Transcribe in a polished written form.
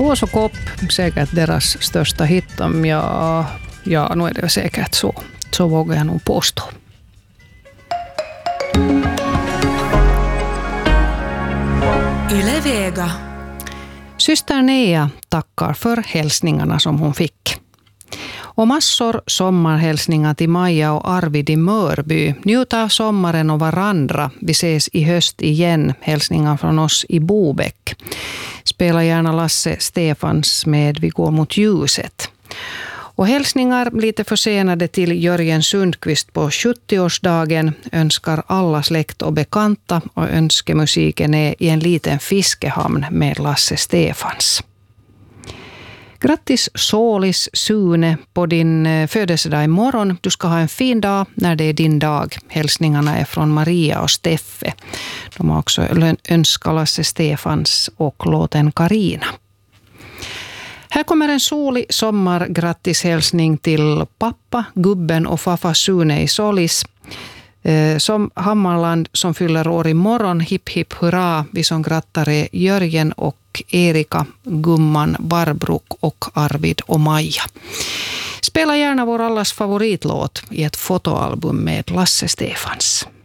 Sås och kopp, säkert deras största hit. Ja, nu är det säkert så. Så vågar jag nog påstå. Yle Vega. Syster Nea tackar för hälsningarna som hon fick. Och massor sommarhälsningar till Maja och Arvid i Mörby. Njut av sommaren och varandra. Vi ses i höst igen. Hälsningar från oss i Bobäck. Spela gärna Lasse Stefans med Vi går mot ljuset. Och hälsningar lite försenade till Jörgen Sundqvist på 70-årsdagen önskar alla släkt och bekanta, och önskemusiken är I en liten fiskehamn med Lasse Stefans. Grattis Solis Sune på din födelsedag imorgon. Du ska ha en fin dag när det är din dag. Hälsningarna är från Maria och Steffe. De har också önskat Lasse Stefans och låten Karina. Här kommer en solig sommargrattishälsning till pappa, gubben och faffa Sune i Solis. Som Hammarland som fyller år imorgon, hipp hipp hurra. Vi som grattar är Jörgen och Erika, Gumman, Barbro och Arvid och Maja. Spela gärna vår allas favoritlåt I ett fotoalbum med Lasse Stefans.